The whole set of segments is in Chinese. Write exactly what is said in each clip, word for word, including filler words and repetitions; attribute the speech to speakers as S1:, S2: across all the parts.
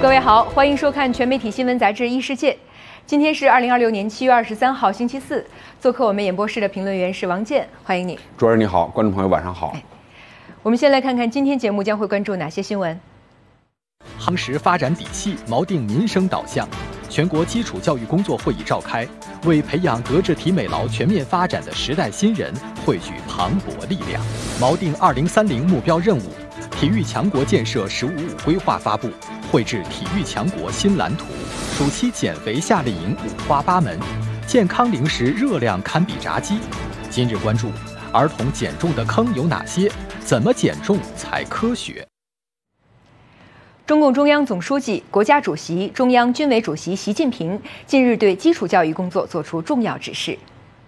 S1: 各位好，欢迎收看全媒体新闻杂志《一世界》。今天是二零二六年七月二十三号，星期四。做客我们演播室的评论员是王健，欢迎你。
S2: 主持人你好，观众朋友晚上好。
S1: 哎，我们先来看看今天节目将会关注哪些新闻。
S3: 夯实发展底气，锚定民生导向。全国基础教育工作会议召开，为培养德智体美劳全面发展的时代新人汇聚磅礴力量，锚定二零三零目标任务。体育强国建设“十五五”规划发布，绘制体育强国新蓝图。暑期减肥夏令营五花八门，健康零食热量堪比炸鸡。今日关注儿童减重的坑有哪些？怎么减重才科学？
S1: 中共中央总书记、国家主席、中央军委主席习近平近日对基础教育工作作出重要指示。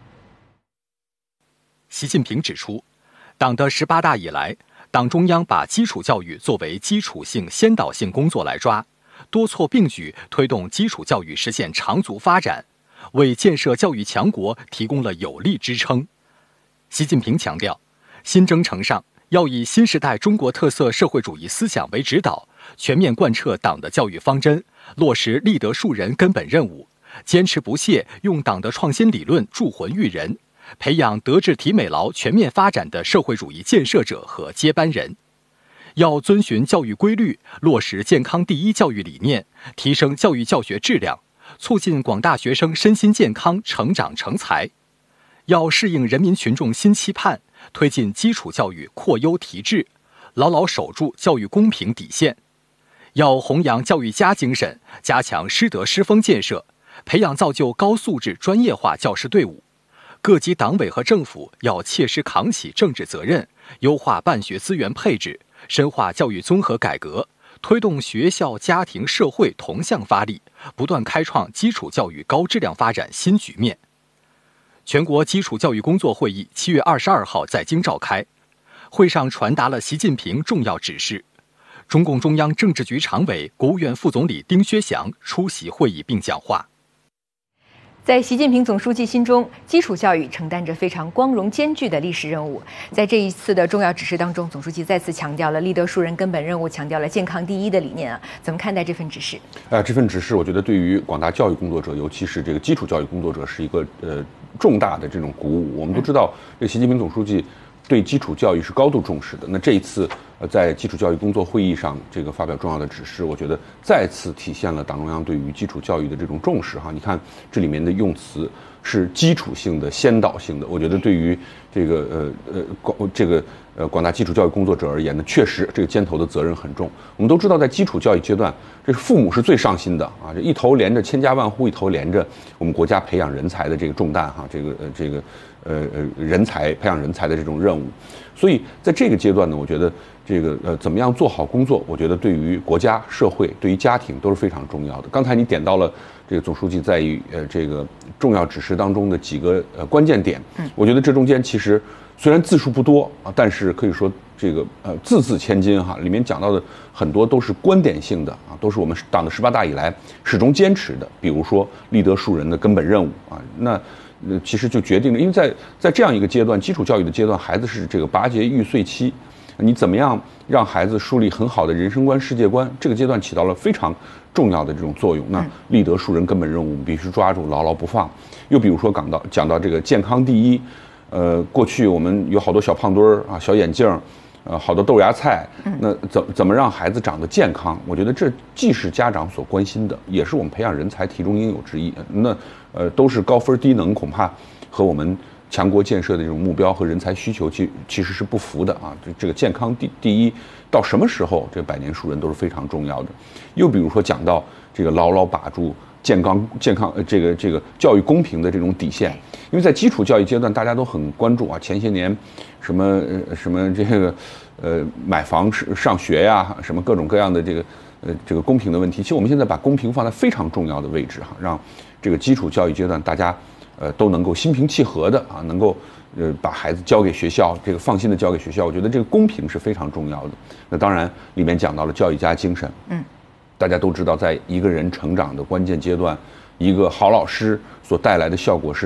S3: 习近平指出，党的十八大以来，党中央把基础教育作为基础性、先导性工作来抓，多措并举推动基础教育实现长足发展，为建设教育强国提供了有力支撑。习近平强调，新征程上要以新时代中国特色社会主义思想为指导，全面贯彻党的教育方针，落实立德树人根本任务，坚持不懈用党的创新理论铸魂育人，培养德智体美劳全面发展的社会主义建设者和接班人。要遵循教育规律，落实健康第一教育理念，提升教育教学质量，促进广大学生身心健康成长成才。要适应人民群众新期盼，推进基础教育扩优提质，牢牢守住教育公平底线。要弘扬教育家精神，加强师德师风建设，培养造就高素质专业化教师队伍。各级党委和政府要切实扛起政治责任，优化办学资源配置，深化教育综合改革，推动学校、家庭、社会同向发力，不断开创基础教育高质量发展新局面。全国基础教育工作会议七月二十二号在京召开，会上传达了习近平重要指示。中共中央政治局常委、国务院副总理丁薛祥出席会议并讲话。
S1: 在习近平总书记心中，基础教育承担着非常光荣艰巨的历史任务。在这一次的重要指示当中，总书记再次强调了立德树人根本任务，强调了健康第一的理念啊。怎么看待这份指示？
S2: 呃，这份指示，我觉得对于广大教育工作者，尤其是这个基础教育工作者，是一个呃重大的这种鼓舞。我们都知道，这习近平总书记对基础教育是高度重视的。那这一次，呃，在基础教育工作会议上，这个发表重要的指示，我觉得再次体现了党中央对于基础教育的这种重视哈。你看这里面的用词是基础性的、先导性的，我觉得对于这个呃呃广这个呃广大基础教育工作者而言呢，确实这个肩头的责任很重。我们都知道，在基础教育阶段，这是父母是最上心的啊，这一头连着千家万户，一头连着我们国家培养人才的这个重担哈，这个呃这个。呃呃，人才培养人才的这种任务，所以在这个阶段呢，我觉得这个呃怎么样做好工作，我觉得对于国家、社会、对于家庭都是非常重要的。刚才你点到了这个总书记在于呃这个重要指示当中的几个呃关键点，嗯，我觉得这中间其实虽然字数不多啊，但是可以说这个呃字字千金哈，里面讲到的很多都是观点性的啊，都是我们党的十八大以来始终坚持的，比如说立德树人的根本任务啊，那。呃，其实就决定了，因为在在这样一个阶段，基础教育的阶段，孩子是这个拔节育岁期，你怎么样让孩子树立很好的人生观、世界观，这个阶段起到了非常重要的这种作用。那立德树人根本任务，我们必须抓住，牢牢不放。又比如说讲到讲到这个健康第一，呃，过去我们有好多小胖墩儿啊、小眼镜。呃，好多豆芽菜，那怎怎么让孩子长得健康？我觉得这既是家长所关心的，也是我们培养人才题中应有之义。那呃，都是高分低能，恐怕和我们强国建设的这种目标和人才需求其其实是不符的啊。这这个健康第第一，到什么时候这百年树人都是非常重要的。又比如说讲到这个牢牢把住健康健康呃这个这个教育公平的这种底线，因为在基础教育阶段大家都很关注啊，前些年什么呃什么这个呃买房上学呀，什么各种各样的这个呃这个公平的问题，其实我们现在把公平放在非常重要的位置哈，让这个基础教育阶段大家呃都能够心平气和的啊，能够呃把孩子交给学校，这个放心的交给学校，我觉得这个公平是非常重要的。那当然里面讲到了教育家精神，嗯。大家都知道，在一个人成长的关键阶段，一个好老师所带来的效果是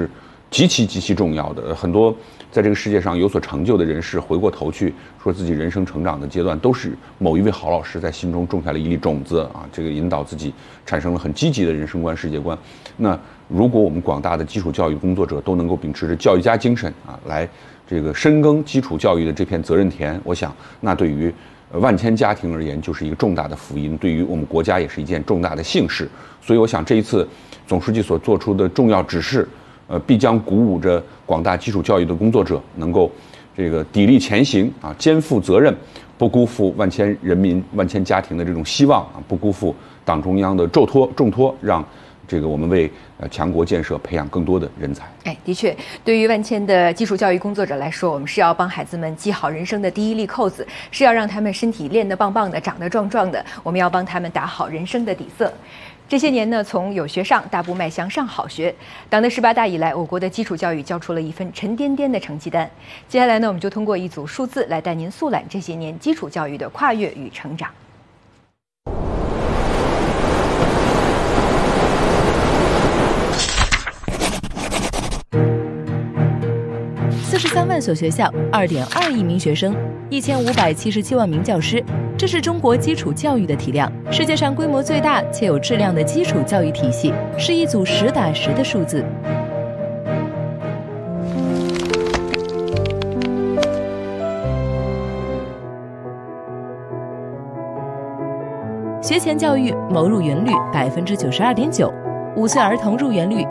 S2: 极其极其重要的。很多在这个世界上有所成就的人士，回过头去说自己人生成长的阶段，都是某一位好老师在心中种下了一粒种子啊，这个引导自己产生了很积极的人生观、世界观。那如果我们广大的基础教育工作者都能够秉持着教育家精神啊，来这个深耕基础教育的这片责任田，我想那对于万千家庭而言就是一个重大的福音，对于我们国家也是一件重大的幸事。所以我想这一次总书记所做出的重要指示，呃，必将鼓舞着广大基础教育的工作者能够这个砥砺前行啊，肩负责任，不辜负万千人民、万千家庭的这种希望啊，不辜负党中央的重托重托，让这个我们为呃强国建设培养更多的人才。
S1: 哎，的确，对于万千的基础教育工作者来说，我们是要帮孩子们系好人生的第一粒扣子，是要让他们身体练得棒棒的，长得壮壮的，我们要帮他们打好人生的底色。这些年呢，从有学上大步迈向上好学，党的十八大以来，我国的基础教育交出了一份沉甸甸的成绩单。接下来呢，我们就通过一组数字来带您速览这些年基础教育的跨越与成长。
S4: 四十三万所学校，二点二亿名学生，一千五百七十七万名教师，这是中国基础教育的体量，世界上规模最大且有质量的基础教育体系，是一组实打实的数字。学前教育谋入园率百分之九十二点九，五岁儿童入园率